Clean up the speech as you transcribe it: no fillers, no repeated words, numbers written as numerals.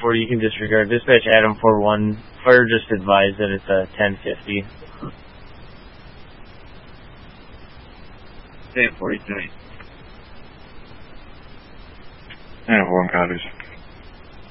4, you can disregard. Dispatch Adam 4-1. Fire just advised that it's a 1050. 10:43. Adam 1 copies.